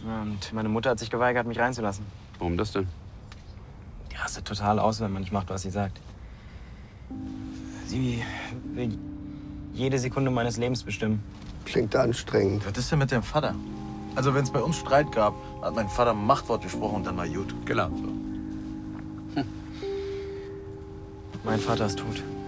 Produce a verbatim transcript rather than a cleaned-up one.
Und meine Mutter hat sich geweigert, mich reinzulassen. Warum das denn? Die rastet total aus, wenn man nicht macht, was sie sagt. Sie will jede Sekunde meines Lebens bestimmen. Klingt anstrengend. Was ist denn mit dem Vater? Also wenn es bei uns Streit gab, hat mein Vater ein Machtwort gesprochen und dann war gut. Genau so. Mein Vater ist tot.